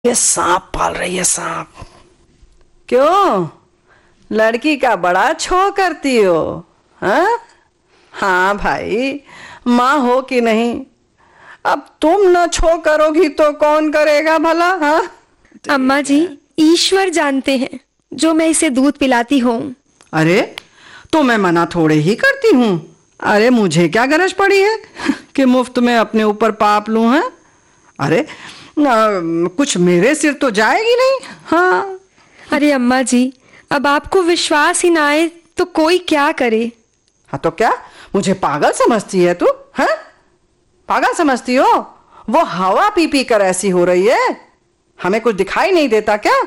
ये सांप पाल रही है, सांप। क्यों, लड़की का बड़ा छो करती हो? हाँ हाँ भाई, माँ हो कि नहीं? अब तुम न छो करोगी तो कौन करेगा भला? हाँ अम्मा जी, ईश्वर जानते हैं जो मैं इसे दूध पिलाती हूँ। अरे तो मैं मना थोड़े ही करती हूँ। अरे मुझे क्या गरज पड़ी है कि मुफ्त में अपने ऊपर पाप लूं? है अरे कुछ मेरे सिर तो जाएगी नहीं। हाँ अरे अम्मा जी, अब आपको विश्वास ही ना आए तो कोई क्या करे? हाँ तो क्या मुझे पागल समझती है तू? हैं, पागल समझती हो? वो हवा पी पी कर ऐसी हो रही है, हमें कुछ दिखाई नहीं देता क्या?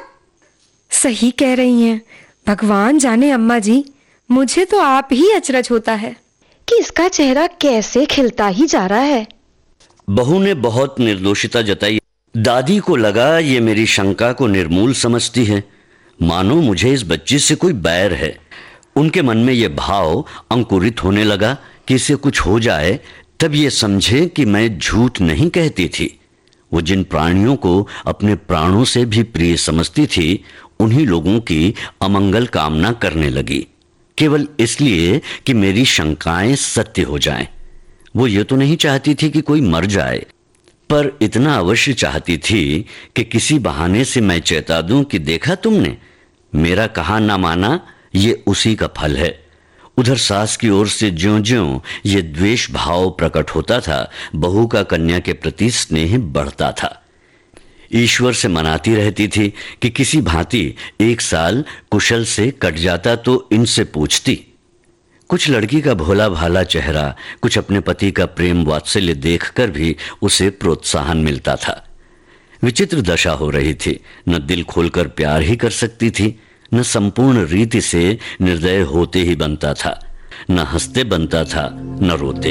सही कह रही हैं, भगवान जाने अम्मा जी, मुझे तो आप ही अचरज होता है कि इसका चेहरा कैसे खिलता ही जा रहा है। बहू ने बहुत निर्दोषिता जताई। दादी को लगा ये मेरी शंका को निर्मूल समझती है, मानो मुझे इस बच्ची से कोई बैर है। उनके मन में ये भाव अंकुरित होने लगा कि इसे कुछ हो जाए तब ये समझे कि मैं झूठ नहीं कहती थी। वो जिन प्राणियों को अपने प्राणों से भी प्रिय समझती थी, उन्हीं लोगों की अमंगल कामना करने लगी, केवल इसलिए कि मेरी शंकाएं सत्य हो जाएं। वो ये तो नहीं चाहती थी कि कोई मर जाए, पर इतना अवश्य चाहती थी कि किसी बहाने से मैं चेता दूं कि देखा तुमने, मेरा कहा ना माना ये उसी का फल है। उधर सास की ओर से ज्यों-ज्यों ये द्वेष भाव प्रकट होता था, बहू का कन्या के प्रति स्नेह बढ़ता था। ईश्वर से मनाती रहती थी कि किसी भांति एक साल कुशल से कट जाता तो इनसे पूछती। कुछ लड़की का भोला भाला चेहरा, कुछ अपने पति का प्रेम वात्सल्य देखकर भी उसे प्रोत्साहन मिलता था। विचित्र दशा हो रही थी, न दिल खोलकर प्यार ही कर सकती थी, न संपूर्ण रीति से निर्दय होते ही बनता था, न हंसते बनता था, न रोते।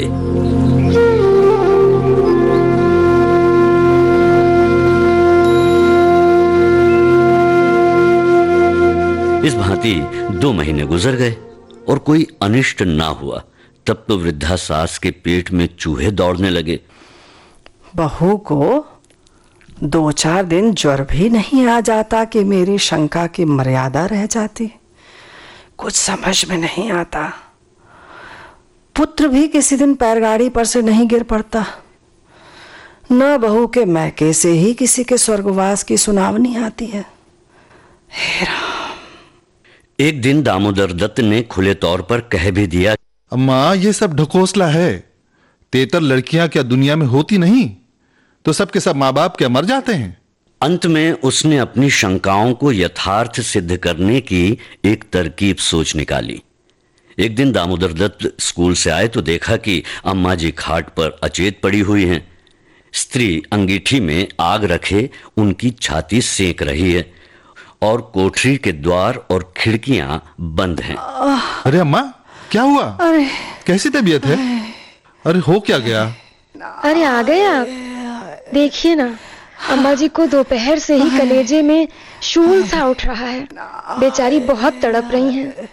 इस भांति 2 महीने गुजर गए और कोई अनिष्ट ना हुआ। तब तो वृद्धा सास के पेट में चूहे दौड़ने लगे। बहू को 2-4 दिन ज्वर भी नहीं आ जाता कि मेरी शंका की मर्यादा रह जाती। कुछ समझ में नहीं आता। पुत्र भी किसी दिन पैरगाड़ी पर से नहीं गिर पड़ता। न बहू के मैके से ही किसी के स्वर्गवास की सुनावनी आती है। हे राम। एक दिन दामोदर दत्त ने खुले तौर पर कह भी दिया, अम्मा ये सब ढकोसला है। तेतर लड़कियां क्या दुनिया में होती नहीं? तो सबके सब माँ बाप क्या मर जाते हैं? अंत में उसने अपनी शंकाओं को यथार्थ सिद्ध करने की एक तरकीब सोच निकाली। एक दिन दामोदर दत्त स्कूल से आए तो देखा कि अम्मा जी खाट पर अचेत पड़ी हुई हैं। स्त्री अंगीठी में आग रखे उनकी छाती सेंक रही है और कोठरी के द्वार और खिड़कियां बंद हैं। अरे अम्मा क्या हुआ? अरे कैसी तबीयत है? अरे हो क्या गया? अरे आ गए आप? देखिए ना, अम्मा जी को दोपहर से ही कलेजे में शूल सा उठ रहा है। बेचारी बहुत तड़प रही हैं।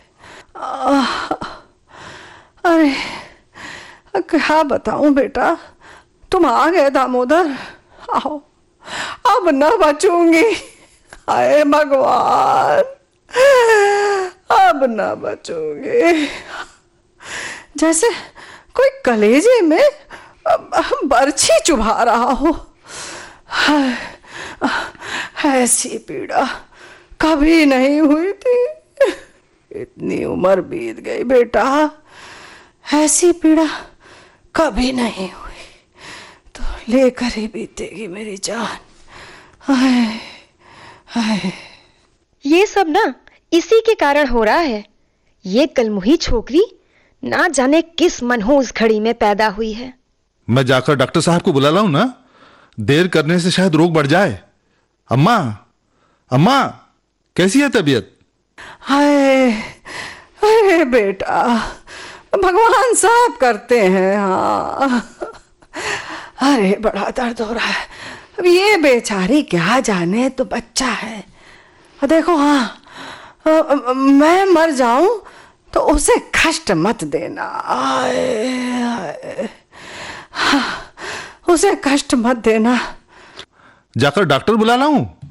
अरे क्या बताऊं बेटा, तुम आ गए दामोदर। आओ, अब न बचूंगी। हाय भगवान, अब न बचूंगी। जैसे कोई कलेजे में बर्छी चुभा रहा हो। ऐसी पीड़ा कभी नहीं हुई थी। इतनी उम्र बीत गई बेटा, ऐसी पीड़ा कभी नहीं हुई। तो लेकर ही बीतेगी मेरी जान। हाय हाय। ये सब ना इसी के कारण हो रहा है। ये कलमुही छोकरी ना जाने किस मनहूस घड़ी में पैदा हुई है। मैं जाकर डॉक्टर साहब को बुला लाऊं ना? देर करने से शायद रोग बढ़ जाए। अम्मा, अम्मा कैसी है तबीयत? हाय अरे बेटा, भगवान साफ करते हैं। हाँ, अरे बड़ा दर्द हो रहा है। अब ये बेचारी क्या जाने, तो बच्चा है। देखो, हाँ, मैं मर जाऊं तो उसे कष्ट मत देना। हाँ, उसे कष्ट मत देना। जाकर डॉक्टर बुला लाऊं?